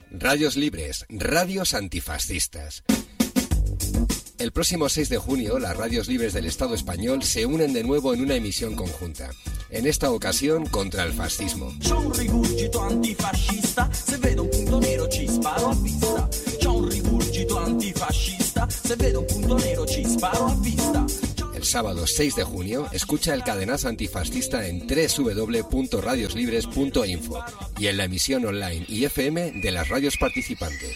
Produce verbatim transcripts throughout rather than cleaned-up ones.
Radios Libres, radios antifascistas. El próximo seis de junio, las radios libres del Estado español se unen de nuevo en una emisión conjunta. En esta ocasión, contra el fascismo. C'è un rigurgito antifascista, se vedo un punto nero ci sparo a vista. C'è un rigurgito antifascista, se vedo un punto nero ci sparo a vista. El sábado seis de junio, escucha el cadenazo antifascista en doble u doble u doble u punto radios libres punto info y en la emisión online y F M de las radios participantes.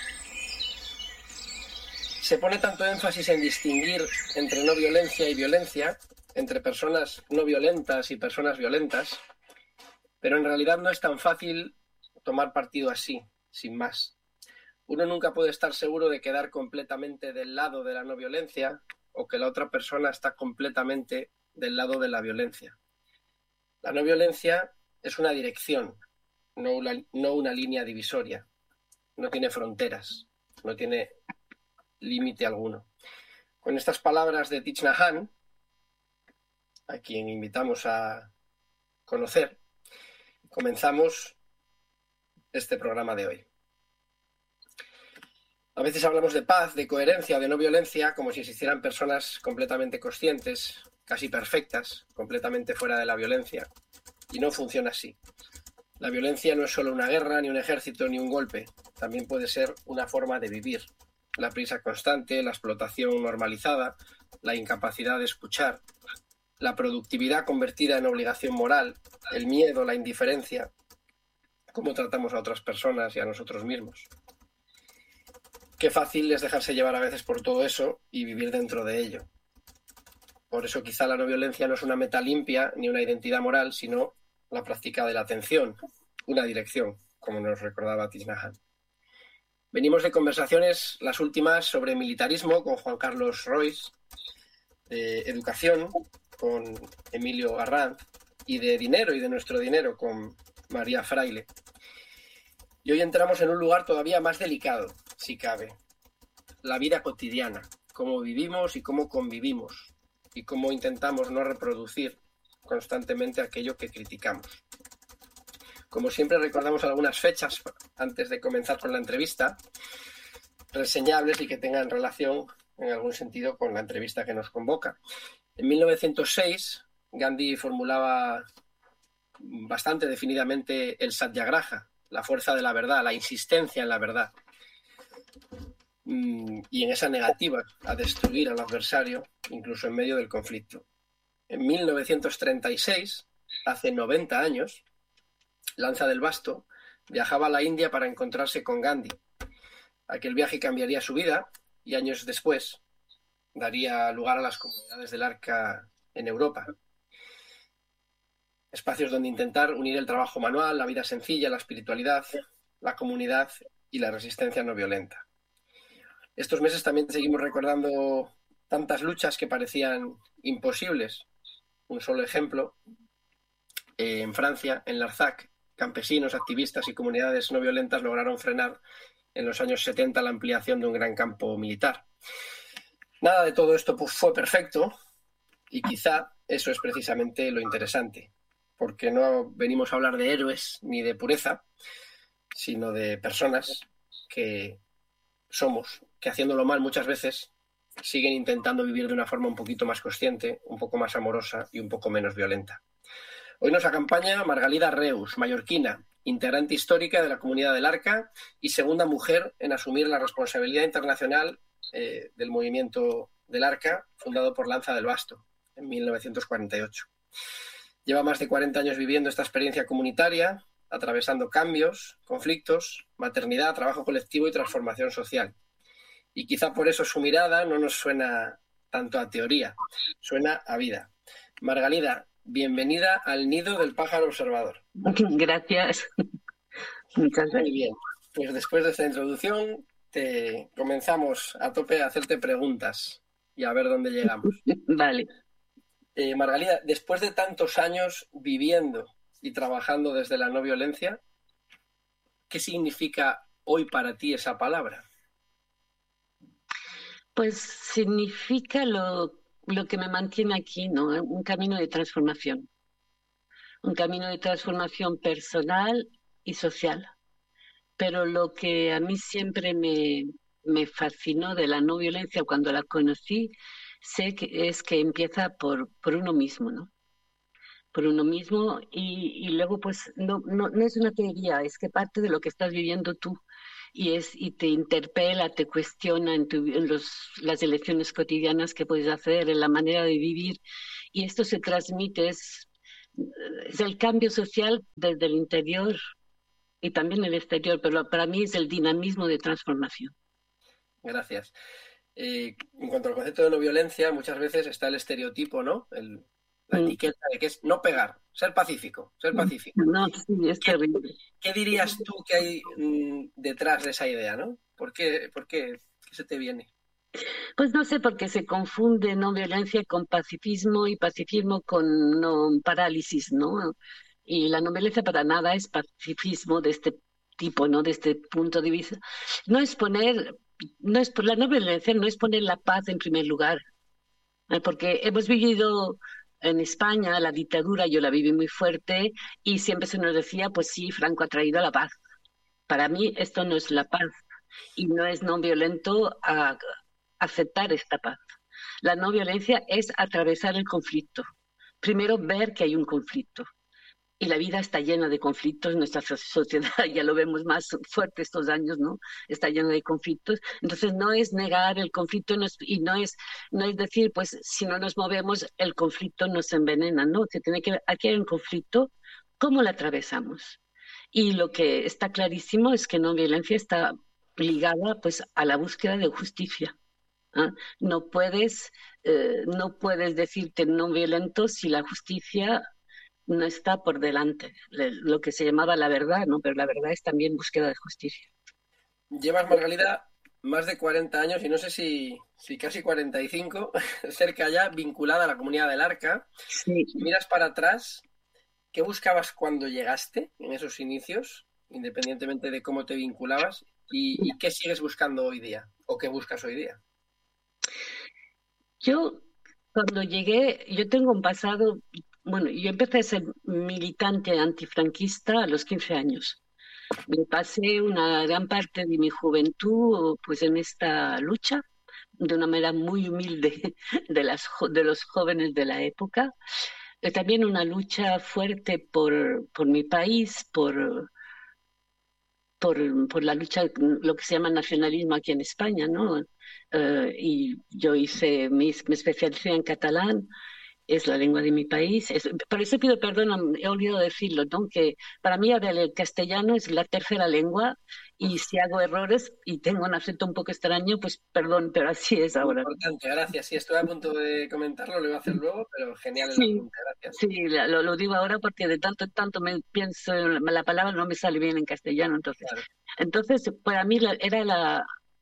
Se pone tanto énfasis en distinguir entre no violencia y violencia, entre personas no violentas y personas violentas, pero en realidad no es tan fácil tomar partido así, sin más. Uno nunca puede estar seguro de quedar completamente del lado de la no violencia o que la otra persona está completamente del lado de la violencia. La no violencia es una dirección, no una, no una línea divisoria. No tiene fronteras, no tiene límite alguno. Con estas palabras de Thich Nhat Hanh, a quien invitamos a conocer, comenzamos este programa de hoy. A veces hablamos de paz, de coherencia, de no violencia, como si existieran personas completamente conscientes, casi perfectas, completamente fuera de la violencia. Y no funciona así. La violencia no es solo una guerra, ni un ejército, ni un golpe. También puede ser una forma de vivir. La prisa constante, la explotación normalizada, la incapacidad de escuchar, la productividad convertida en obligación moral, el miedo, la indiferencia, cómo tratamos a otras personas y a nosotros mismos. Qué fácil es dejarse llevar a veces por todo eso y vivir dentro de ello. Por eso quizá la no violencia no es una meta limpia ni una identidad moral, sino la práctica de la atención, una dirección, como nos recordaba Thich Nhat Hanh. Venimos de conversaciones, las últimas, sobre militarismo con Juan Carlos Royce, de educación con Emilio Arranz y de dinero y de nuestro dinero con María Fraile. Y hoy entramos en un lugar todavía más delicado, si cabe. La vida cotidiana, cómo vivimos y cómo convivimos y cómo intentamos no reproducir constantemente aquello que criticamos. Como siempre, recordamos algunas fechas antes de comenzar con la entrevista, reseñables y que tengan relación en algún sentido con la entrevista que nos convoca. En mil novecientos seis, Gandhi formulaba bastante definidamente el satyagraha, la fuerza de la verdad, la insistencia en la verdad, y en esa negativa a destruir al adversario, incluso en medio del conflicto. En mil novecientos treinta y seis, hace noventa años, Lanza del Basto viajaba a la India para encontrarse con Gandhi. Aquel viaje cambiaría su vida y años después daría lugar a las comunidades del Arca en Europa. Espacios donde intentar unir el trabajo manual, la vida sencilla, la espiritualidad, la comunidad y la resistencia no violenta. Estos meses también seguimos recordando tantas luchas que parecían imposibles. Un solo ejemplo, eh, en Francia, en Larzac, campesinos, activistas y comunidades no violentas lograron frenar en los años setenta la ampliación de un gran campo militar. Nada de todo esto pues, fue perfecto y quizá eso es precisamente lo interesante, porque no venimos a hablar de héroes ni de pureza, sino de personas que somos, que haciéndolo mal muchas veces siguen intentando vivir de una forma un poquito más consciente, un poco más amorosa y un poco menos violenta. Hoy nos acompaña Margalida Reus, mallorquina, integrante histórica de la Comunidad del Arca y segunda mujer en asumir la responsabilidad internacional eh, del movimiento del Arca, fundado por Lanza del Basto en mil novecientos cuarenta y ocho. Lleva más de cuarenta años viviendo esta experiencia comunitaria, atravesando cambios, conflictos, maternidad, trabajo colectivo y transformación social. Y quizá por eso su mirada no nos suena tanto a teoría, suena a vida. Margalida, bienvenida al Nido del Pájaro Observador. Gracias. Muchas gracias. Muy bien. Pues después de esta introducción, te comenzamos a tope a hacerte preguntas y a ver dónde llegamos. Vale. Eh, Margalida, después de tantos años viviendo y trabajando desde la no violencia, ¿qué significa hoy para ti esa palabra? Pues significa lo, lo que me mantiene aquí, ¿no? Un camino de transformación. Un camino de transformación personal y social. pero lo que a mí siempre me, me fascinó de la no violencia cuando la conocí, sé que es que empieza por, por uno mismo, ¿no? Por uno mismo y, y luego pues no, no, no es una teoría, es que parte de lo que estás viviendo tú y es y te interpela, te cuestiona en, tu, en los, las elecciones cotidianas que puedes hacer, en la manera de vivir y esto se transmite, es, es el cambio social desde el interior y también el exterior, pero para mí es el dinamismo de transformación. Gracias. Eh, en cuanto al concepto de no violencia, muchas veces está el estereotipo, ¿no? El, la Mm. etiqueta de que es no pegar, ser pacífico, ser pacífico. No, sí, es ¿Qué, terrible. qué dirías tú que hay mm, detrás de esa idea, ¿no? ¿Por qué, por qué? ¿Qué se te viene? Pues no sé, porque se confunde no violencia con pacifismo y pacifismo con no parálisis, ¿no? Y la no violencia para nada es pacifismo de este tipo, ¿no? De este punto de vista. No es poner, no es la no violencia, no es poner la paz en primer lugar, ¿eh? Porque hemos vivido en España la dictadura, yo la viví muy fuerte y siempre se nos decía, pues sí, Franco ha traído la paz. Para mí esto no es la paz y no es no violento a aceptar esta paz. La no violencia es atravesar el conflicto. Primero ver que hay un conflicto. Y la vida está llena de conflictos, nuestra sociedad ya lo vemos más fuerte estos años, ¿no? Está llena de conflictos. Entonces no es negar el conflicto no es, y no es, no es decir, pues si no nos movemos, el conflicto nos envenena, ¿no? Se tiene que ver, aquí hay un conflicto, ¿cómo lo atravesamos? Y lo que está clarísimo es que no violencia está ligada pues a la búsqueda de justicia. ¿Ah? No puedes, eh, no puedes decirte no violento si la justicia no está por delante, le- lo que se llamaba la verdad, ¿no? Pero la verdad es también búsqueda de justicia. Llevas, Margalida, más de cuarenta años y no sé si, si casi cuarenta y cinco, cerca ya, vinculada a la comunidad del Arca. Sí. Si miras para atrás, ¿qué buscabas cuando llegaste en esos inicios, independientemente de cómo te vinculabas? ¿Y, y qué sigues buscando hoy día? ¿O qué buscas hoy día? Yo cuando llegué, yo tengo un pasado, bueno, yo empecé a ser militante antifranquista a los quince años. Me pasé una gran parte de mi juventud pues en esta lucha de una manera muy humilde de, las, jo- de los jóvenes de la época. Eh, También una lucha fuerte por, por mi país, por, por, por la lucha, lo que se llama nacionalismo aquí en España, ¿no? Eh, y yo hice, me, me especialicé en catalán, es la lengua de mi país. Es, por eso pido perdón, he olvidado decirlo, ¿no? Que para mí ahora el castellano es la tercera lengua y si hago errores y tengo un acento un poco extraño, pues perdón, pero así es ahora. Importante, gracias. Sí, estoy a punto de comentarlo, lo iba a hacer luego, pero genial el Sí, apunte, gracias. sí, la- lo, lo digo ahora porque de tanto en tanto me pienso, la palabra no me sale bien en castellano, entonces. Claro. Entonces, para mí la- era la,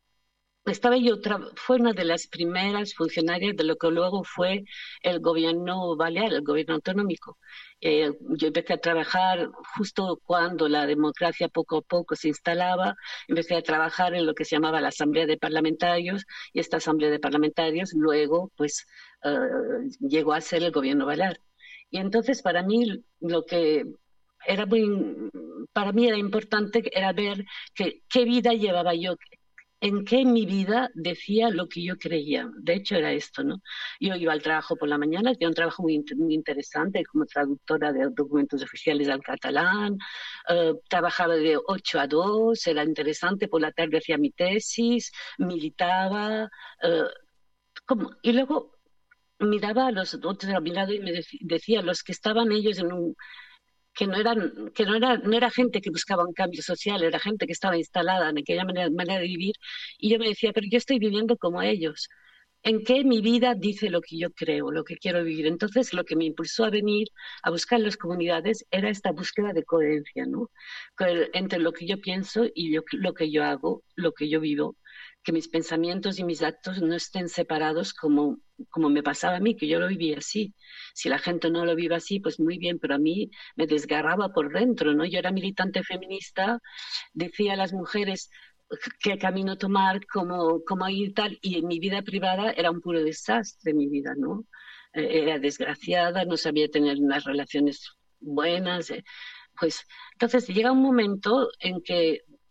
estaba yo, tra- fue una de las primeras funcionarias de lo que luego fue el gobierno balear, el gobierno autonómico. Eh, yo empecé a trabajar justo cuando la democracia poco a poco se instalaba, empecé a trabajar en lo que se llamaba la Asamblea de Parlamentarios y esta Asamblea de Parlamentarios luego pues eh, llegó a ser el gobierno balear. Y entonces para mí lo que era muy, para mí era importante era ver que, qué vida llevaba yo, en qué mi vida decía lo que yo creía. De hecho, era esto, ¿no? Yo iba al trabajo por la mañana, tenía un trabajo muy, muy interesante como traductora de documentos oficiales al catalán, eh, trabajaba de ocho a dos, era interesante, por la tarde hacía mi tesis, militaba, eh, como, y luego miraba a los otros a mi lado y me dec- decía, los que estaban ellos en un que no eran, que no era, no era gente que buscaba un cambio social, era gente que estaba instalada en aquella manera, manera de vivir, y yo me decía, pero yo estoy viviendo como ellos. ¿En qué mi vida dice lo que yo creo, lo que quiero vivir? Entonces, lo que me impulsó a venir a buscar las comunidades era esta búsqueda de coherencia, ¿no? Co- Entre lo que yo pienso y yo- lo que yo hago, lo que yo vivo, que mis pensamientos y mis actos no estén separados como, como me pasaba a mí, que yo lo vivía así. Si la gente no lo vive así, pues muy bien, pero a mí me desgarraba por dentro, ¿no? Yo era militante feminista, decía a las mujeres qué camino tomar, cómo, cómo ir tal, y en mi vida privada era un puro desastre mi vida, ¿no? Eh, Era desgraciada, no sabía tener unas relaciones buenas, eh, pues entonces llega un momento en que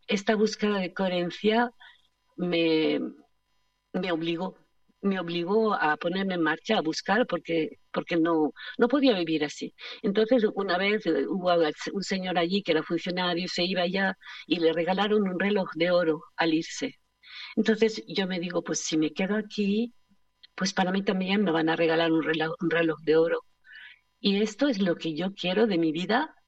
esta búsqueda de coherencia me, me obligó, me obligó a ponerme en marcha, a buscar, porque, porque no, no podía vivir así. Entonces, una vez eh, hubo un señor allí que era funcionario, se iba allá y le regalaron un reloj de oro al irse. Entonces yo me digo, pues si me quedo aquí, pues para mí también me van a regalar un reloj, un reloj de oro. Y esto es lo que yo quiero de mi vida,